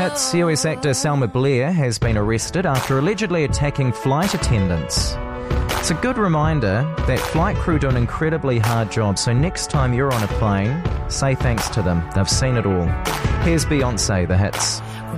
Hits, US actor Selma Blair has been arrested after allegedly attacking flight attendants. It's a good reminder that flight crew do an incredibly hard job, so next time you're on a plane, say thanks to them. They've seen it all. Here's Beyoncé, The Hits.